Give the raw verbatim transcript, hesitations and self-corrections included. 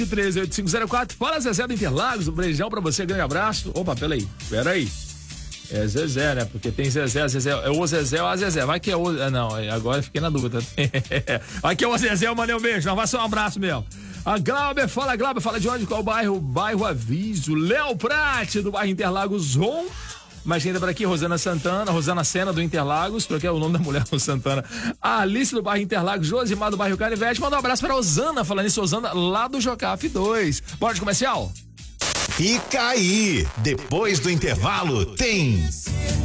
três oito cinco zero quatro. Fala, Zezé do Interlagos, um beijão pra você, grande abraço. Opa, peraí, peraí. É Zezé, né? Porque tem Zezé, Zezé, é o Zezé ou a Zezé. Vai que é o. Não, agora eu fiquei na dúvida. Vai que é o Zezé, eu mandei um beijo. Não, vai só um abraço mesmo. A Glauber, fala, Glauber, fala de onde? Qual bairro? Bairro Aviso. Léo Prate, do bairro Interlagos. Ron. Mas ainda por aqui, Rosana Santana, Rosana Sena do Interlagos, porque é o nome da mulher, Santana. A Alice do bairro Interlagos, Josimar do bairro Canivete. Manda um abraço para a Osana, falando isso, Osana, lá do Jocaf dois. Bora de comercial? Fica aí, depois do intervalo tem